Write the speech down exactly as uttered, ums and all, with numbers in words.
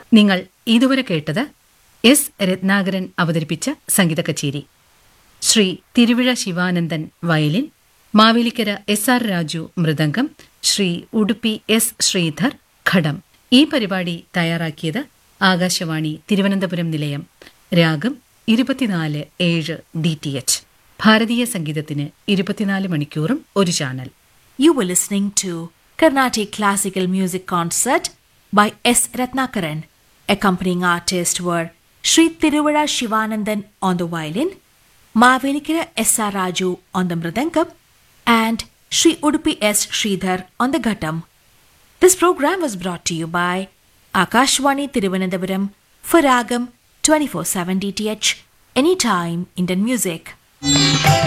നിങ്ങൾ ഇതുവരെ കേട്ടത് എസ് രത്നാകരൻ അവതരിപ്പിച്ച സംഗീത കച്ചേരി. Shri Thiruvizha Sivanandan violin, Mavelikkara S R Raju mridangam, Shri Udupi S Sridhar ഘടം. ഈ പരിപാടി തയ്യാറാക്കിയത് ആകാശവാണി തിരുവനന്തപുരം നിലയം. രാഗം ഇരുപത്തിനാല് ഏഴ് ഡി ടി എച്ച്. ഭാരതീയ സംഗീതത്തിന് ഇരുപത്തിനാല് മണിക്കൂറും ഒരു channel. You were listening to Carnatic Classical Music Concert by S. Ratnakaran. Accompanying artists were Sri Tiruvara Shivanandan on the violin, Mavelikira S R Raju on the mridangam, and Sri Udupi S. Sridhar on the ghattam. This program was brought to you by Akashwani Thiruvananthapuram for Ragam twenty-four seven D T H, anytime Indian music.